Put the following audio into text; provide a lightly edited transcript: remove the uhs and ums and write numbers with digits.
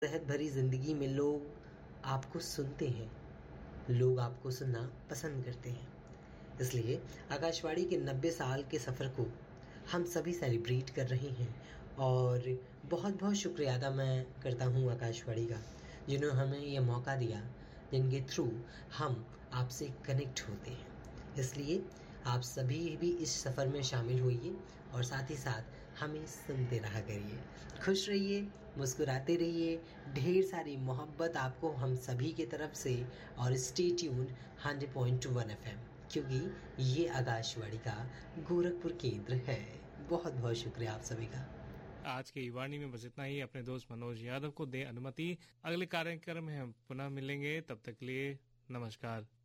सेहत भरी ज़िंदगी में लोग आपको सुनते हैं, लोग आपको सुनना पसंद करते हैं। इसलिए आकाशवाणी के 90 साल के सफ़र को हम सभी सेलिब्रेट कर रहे हैं और बहुत-बहुत शुक्रिया अदा मैं करता हूँ आकाशवाणी का, जिन्होंने हमें ये मौका दिया, जिनके थ्रू हम आपसे कनेक्ट होते हैं। इसलिए आप सभी भी इस सफ़र में शामिल होइए और साथ ही साथ हमें सुनते रहा करिए। खुश रहिए, मुस्कुराते रहिए, ढेर सारी मोहब्बत आपको हम सभी की तरफ से और स्टे ट्यून्ड 100.1 एफएम, क्योंकि ये आकाशवाणी का गोरखपुर केंद्र है। बहुत-बहुत शुक्रिया आप सभी का। आज के युवाणी में बस इतना ही। अपने दोस्त मनोज यादव को दें अनुमति। अगले कार्यक्रम में हम पुनः मिलेंगे, तब तक के लिए नमस्कार।